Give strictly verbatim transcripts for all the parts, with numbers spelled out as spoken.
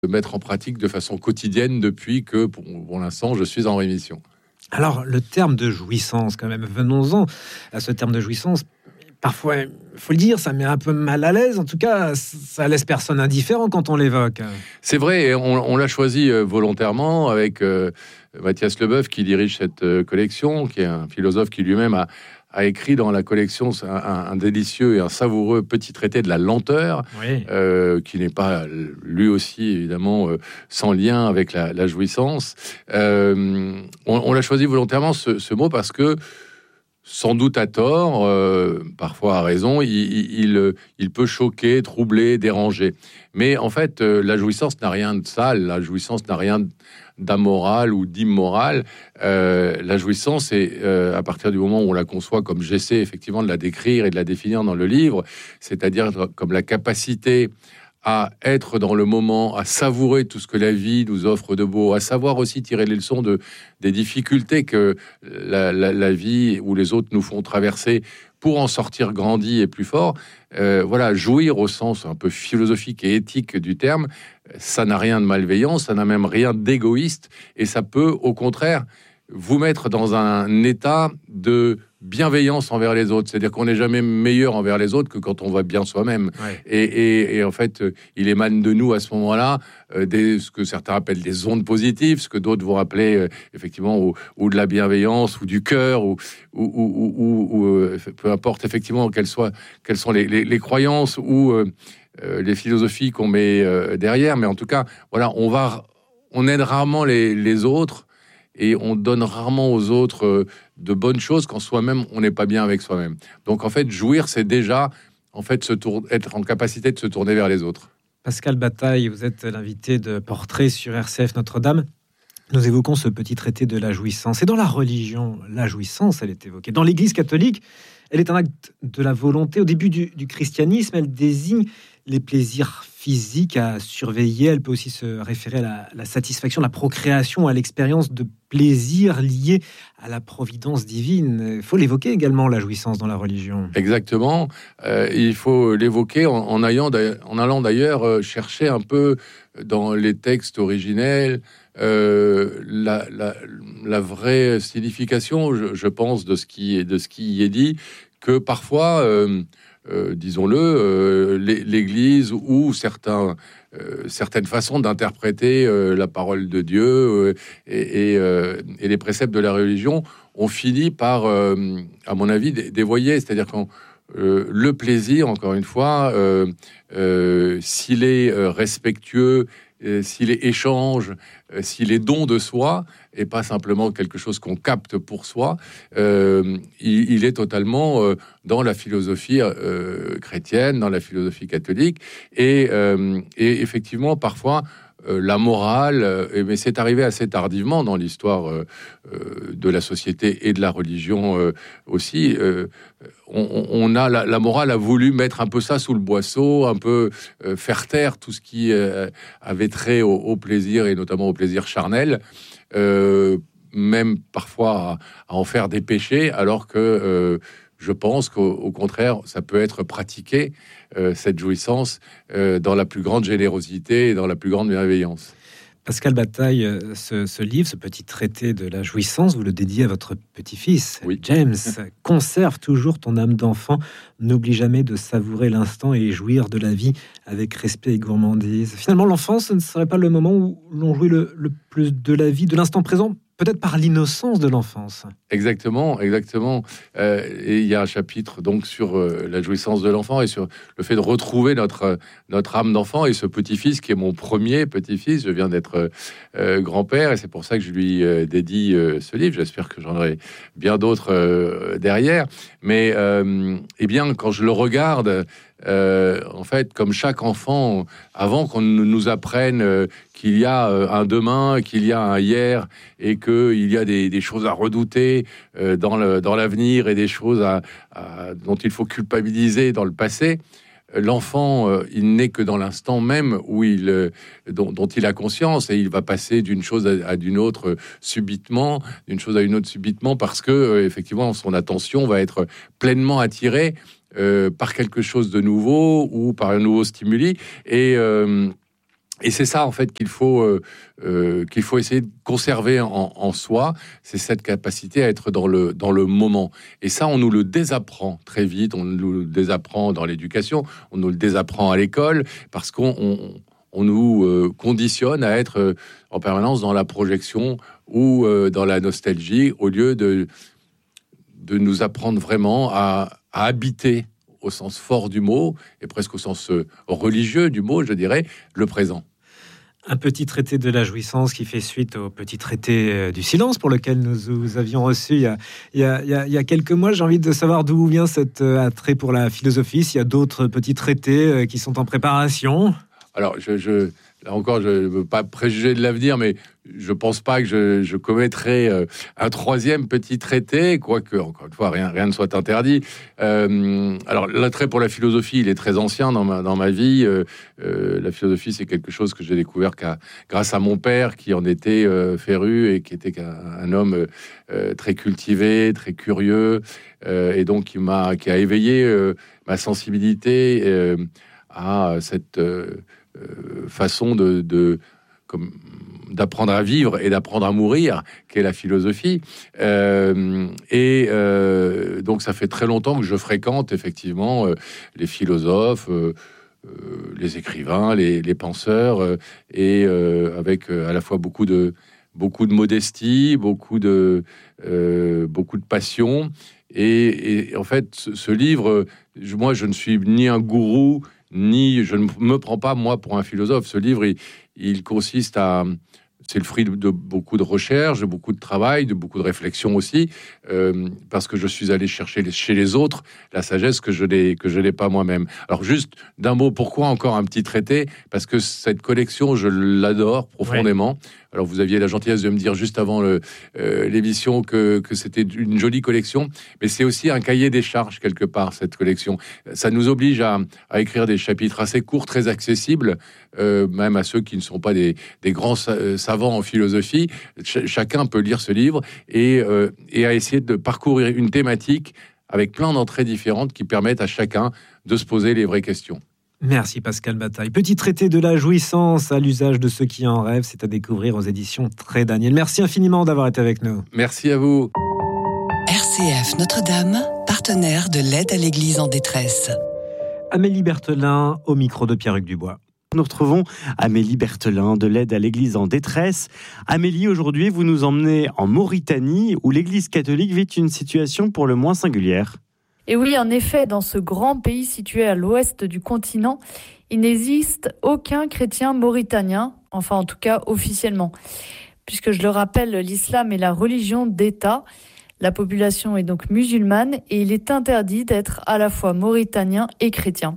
mettre en pratique de façon quotidienne depuis que, pour, pour l'instant, je suis en rémission. Alors, le terme de jouissance, quand même, venons-en à ce terme de jouissance. Parfois, il faut le dire, ça met un peu mal à l'aise. En tout cas, ça laisse personne indifférent quand on l'évoque. C'est vrai, et on, on l'a choisi volontairement avec euh, Mathias Leboeuf, qui dirige cette euh, collection, qui est un philosophe qui lui-même a, a écrit dans la collection un, un, un délicieux et un savoureux petit traité de la lenteur, oui. euh, qui n'est pas, lui aussi, évidemment, euh, sans lien avec la, la jouissance. Euh, on, on l'a choisi volontairement, ce, ce mot, parce que sans doute à tort, euh, parfois à raison, il, il, il peut choquer, troubler, déranger. Mais en fait, euh, la jouissance n'a rien de sale, la jouissance n'a rien d'amoral ou d'immoral. Euh, la jouissance, c'est euh, à partir du moment où on la conçoit comme j'essaie effectivement de la décrire et de la définir dans le livre, c'est-à-dire comme la capacité à être dans le moment, à savourer tout ce que la vie nous offre de beau, à savoir aussi tirer les leçons de, des difficultés que la, la, la vie ou les autres nous font traverser pour en sortir grandi et plus fort. Euh, voilà, jouir au sens un peu philosophique et éthique du terme, ça n'a rien de malveillant, ça n'a même rien d'égoïste, et ça peut au contraire vous mettre dans un état de bienveillance envers les autres. C'est-à-dire qu'on n'est jamais meilleur envers les autres que quand on va bien soi-même. Ouais. Et, et, et en fait, il émane de nous à ce moment-là euh, des, ce que certains appellent des ondes positives, ce que d'autres vont appeler euh, effectivement ou, ou de la bienveillance ou du cœur ou, ou, ou, ou, ou euh, peu importe effectivement quelles soient quelles sont les, les, les croyances ou euh, euh, les philosophies qu'on met euh, derrière. Mais en tout cas, voilà, on va, on aide rarement les, les autres. Et on donne rarement aux autres euh, de bonnes choses quand soi-même, on n'est pas bien avec soi-même. Donc, en fait, jouir, c'est déjà en fait, se tour- être en capacité de se tourner vers les autres. Pascal Bataille, vous êtes l'invité de Portrait sur R C F Notre-Dame. Nous évoquons ce petit traité de la jouissance. Et dans la religion, la jouissance, elle est évoquée. Dans l'Église catholique, elle est un acte de la volonté. Au début du, du christianisme, elle désigne les plaisirs physiques à surveiller. Elle peut aussi se référer à la, la satisfaction, la procréation, à l'expérience de plaisir lié à la providence divine. Il faut l'évoquer également, la jouissance dans la religion. Exactement. Euh, il faut l'évoquer en, en, allant, en allant d'ailleurs euh, chercher un peu dans les textes originels euh, la, la, la vraie signification, je, je pense, de ce qui est, de ce qui y est dit, que parfois... Euh, Euh, disons-le, euh, l'Église ou certains, euh, certaines façons d'interpréter euh, la parole de Dieu euh, et, et, euh, et les préceptes de la religion ont fini par, euh, à mon avis, dévoyer. C'est-à-dire que euh, le plaisir, encore une fois, euh, euh, s'il est euh, respectueux, euh, s'il est échange, euh, s'il est don de soi, et pas simplement quelque chose qu'on capte pour soi, euh, il, il est totalement euh, dans la philosophie euh, chrétienne, dans la philosophie catholique, et, euh, et effectivement, parfois, euh, la morale, euh, mais c'est arrivé assez tardivement dans l'histoire euh, euh, de la société et de la religion euh, aussi. Euh, on, on a la, la morale a voulu mettre un peu ça sous le boisseau, un peu euh, faire taire tout ce qui euh, avait trait au, au plaisir et notamment au plaisir charnel. Euh, même parfois à, à en faire des péchés, alors que euh, je pense qu'au au contraire, ça peut être pratiqué, euh, cette jouissance, euh, dans la plus grande générosité et dans la plus grande bienveillance. Pascal Bataille, ce, ce livre, ce petit traité de la jouissance, vous le dédiez à votre petit-fils, oui. James. Conserve toujours ton âme d'enfant, n'oublie jamais de savourer l'instant et jouir de la vie avec respect et gourmandise. Finalement, l'enfance, ce ne serait pas le moment où l'on jouit le, le plus de la vie, de l'instant présent, peut-être par l'innocence de l'enfance. Exactement, exactement. Euh, et il y a un chapitre donc sur euh, la jouissance de l'enfant et sur le fait de retrouver notre notre âme d'enfant. Et ce petit-fils qui est mon premier petit-fils, je viens d'être euh, grand-père et c'est pour ça que je lui euh, dédie euh, ce livre. J'espère que j'en aurai bien d'autres euh, derrière. Mais euh, eh bien, quand je le regarde. Euh, en fait, comme chaque enfant, avant qu'on nous apprenne euh, qu'il y a euh, un demain, qu'il y a un hier, et qu'il y a des, des choses à redouter euh, dans, le, dans l'avenir et des choses à, à, dont il faut culpabiliser dans le passé, l'enfant, euh, il n'est que dans l'instant même où il, euh, dont, dont il a conscience, et il va passer d'une chose à, à d'une autre euh, subitement, d'une chose à une autre subitement, parce que euh, effectivement, son attention va être pleinement attirée Euh, par quelque chose de nouveau ou par un nouveau stimuli et, euh, Et c'est ça, en fait, qu'il faut, euh, euh, qu'il faut essayer de conserver en, en soi, c'est cette capacité à être dans le, dans le moment. Et ça, on nous le désapprend très vite, on nous le désapprend dans l'éducation, on nous le désapprend à l'école, parce qu'on on, on nous euh, conditionne à être euh, en permanence dans la projection ou euh, dans la nostalgie, au lieu de, de nous apprendre vraiment à, à habiter, au sens fort du mot, et presque au sens euh, religieux du mot, je dirais, le présent. Un petit traité de la jouissance qui fait suite au petit traité du silence pour lequel nous vous avions reçu il y a, il y a, il y a, il y a quelques mois. J'ai envie de savoir d'où vient cet attrait pour la philosophie. S'il y a d'autres petits traités qui sont en préparation. Alors, je, je, là encore, je ne veux pas préjuger de l'avenir, mais je ne pense pas que je, je commettrai euh, un troisième petit traité, quoique, encore une fois, rien, rien ne soit interdit. Euh, alors, l'attrait pour la philosophie, il est très ancien dans ma, dans ma vie. Euh, euh, la philosophie, c'est quelque chose que j'ai découvert qu'à, grâce à mon père, qui en était euh, féru et qui était un, un homme euh, très cultivé, très curieux, euh, et donc qui, m'a, qui a éveillé euh, ma sensibilité euh, à cette... Euh, Euh, façon de, de comme, d'apprendre à vivre et d'apprendre à mourir, qu'est la philosophie. Euh, et euh, donc, ça fait très longtemps que je fréquente effectivement euh, les philosophes, euh, euh, les écrivains, les, les penseurs, euh, et euh, avec euh, à la fois beaucoup de, beaucoup de modestie, beaucoup de, euh, beaucoup de passion. Et, et en fait, ce, ce livre, je, moi, je ne suis ni un gourou, ni je ne me prends pas moi pour un philosophe. Ce livre, il, il consiste à, c'est le fruit de, de beaucoup de recherches, de beaucoup de travail, de beaucoup de réflexion aussi, euh, parce que je suis allé chercher les, chez les autres la sagesse que je n'ai que je n'ai pas moi-même. Alors juste d'un mot, pourquoi encore un petit traité ? Parce que cette collection, je l'adore profondément. Ouais. Alors vous aviez la gentillesse de me dire juste avant le, euh, l'émission que, que c'était une jolie collection, mais c'est aussi un cahier des charges quelque part, cette collection. Ça nous oblige à, à écrire des chapitres assez courts, très accessibles, euh, même à ceux qui ne sont pas des, des grands savants en philosophie. Ch- chacun peut lire ce livre et, euh, et à essayer de parcourir une thématique avec plein d'entrées différentes qui permettent à chacun de se poser les vraies questions. Merci Pascal Bataille. Petit traité de la jouissance à l'usage de ceux qui en rêvent, c'est à découvrir aux éditions Très Daniel. Merci infiniment d'avoir été avec nous. Merci à vous. R C F Notre-Dame, partenaire de l'aide à l'Église en détresse. Amélie Berthelin au micro de Pierre-Hugues Dubois. Nous retrouvons Amélie Berthelin de l'aide à l'Église en détresse. Amélie, aujourd'hui, vous nous emmenez en Mauritanie où l'Église catholique vit une situation pour le moins singulière. Et oui, en effet, dans ce grand pays situé à l'ouest du continent, il n'existe aucun chrétien mauritanien, enfin en tout cas officiellement. Puisque je le rappelle, l'islam est la religion d'État. La population est donc musulmane et il est interdit d'être à la fois mauritanien et chrétien.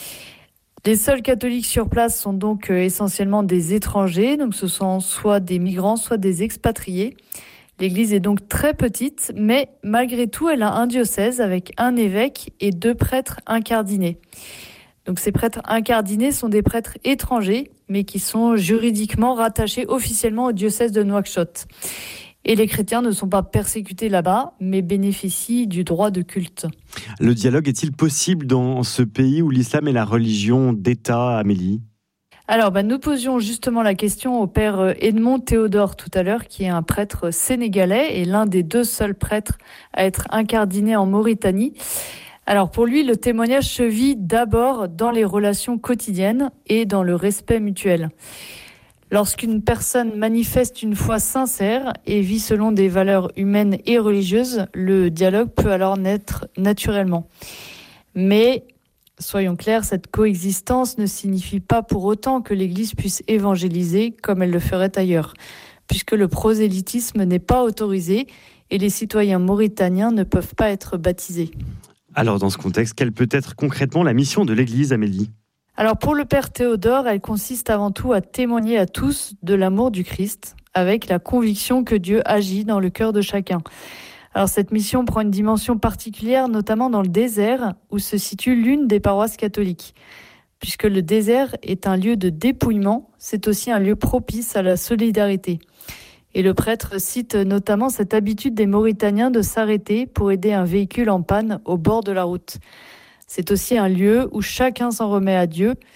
Les seuls catholiques sur place sont donc essentiellement des étrangers, donc ce sont soit des migrants, soit des expatriés. L'église est donc très petite, mais malgré tout, elle a un diocèse avec un évêque et deux prêtres incardinés. Donc ces prêtres incardinés sont des prêtres étrangers, mais qui sont juridiquement rattachés officiellement au diocèse de Nouakchott. Et les chrétiens ne sont pas persécutés là-bas, mais bénéficient du droit de culte. Le dialogue est-il possible dans ce pays où l'islam est la religion d'État, Amélie ? Alors, bah, nous posions justement la question au père Edmond Théodore tout à l'heure, qui est un prêtre sénégalais et l'un des deux seuls prêtres à être incardiné en Mauritanie. Alors, pour lui, le témoignage se vit d'abord dans les relations quotidiennes et dans le respect mutuel. Lorsqu'une personne manifeste une foi sincère et vit selon des valeurs humaines et religieuses, le dialogue peut alors naître naturellement. Mais soyons clairs, cette coexistence ne signifie pas pour autant que l'Église puisse évangéliser comme elle le ferait ailleurs, puisque le prosélytisme n'est pas autorisé et les citoyens mauritaniens ne peuvent pas être baptisés. Alors dans ce contexte, quelle peut être concrètement la mission de l'Église, Amélie ? Alors pour le père Théodore, elle consiste avant tout à témoigner à tous de l'amour du Christ, avec la conviction que Dieu agit dans le cœur de chacun. Alors cette mission prend une dimension particulière, notamment dans le désert, où se situe l'une des paroisses catholiques. Puisque le désert est un lieu de dépouillement, c'est aussi un lieu propice à la solidarité. Et le prêtre cite notamment cette habitude des Mauritaniens de s'arrêter pour aider un véhicule en panne au bord de la route. C'est aussi un lieu où chacun s'en remet à Dieu.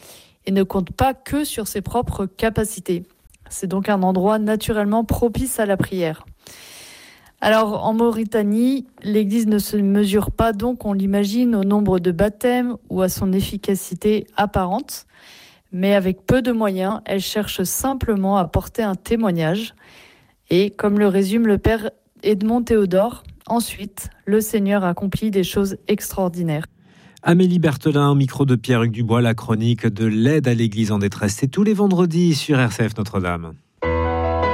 et ne compte pas que sur ses propres capacités. C'est donc un endroit naturellement propice à la prière. Alors, en Mauritanie, l'Église ne se mesure pas donc, on l'imagine, au nombre de baptêmes ou à son efficacité apparente, mais avec peu de moyens, elle cherche simplement à porter un témoignage. Et, comme le résume le père Edmond Théodore, ensuite, le Seigneur accomplit des choses extraordinaires. Amélie Berthelin, au micro de Pierre-Hugues Dubois, la chronique de l'aide à l'Église en détresse. C'est tous les vendredis sur R C F Notre-Dame.